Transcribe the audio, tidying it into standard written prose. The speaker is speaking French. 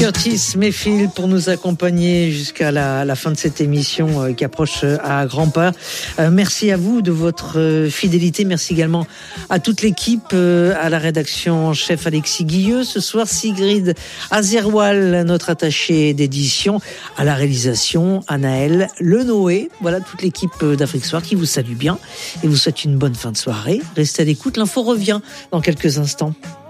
Curtis Mayfield pour nous accompagner jusqu'à la fin de cette émission qui approche à grands pas. Merci à vous de votre fidélité. Merci également à toute l'équipe, à la rédaction en chef Alexis Guilleux. Ce soir, Sigrid Azerwal, notre attachée d'édition, à la réalisation, Anaël Lenoé. Voilà toute l'équipe d'Afrique Soir qui vous salue bien et vous souhaite une bonne fin de soirée. Restez à l'écoute. L'info revient dans quelques instants.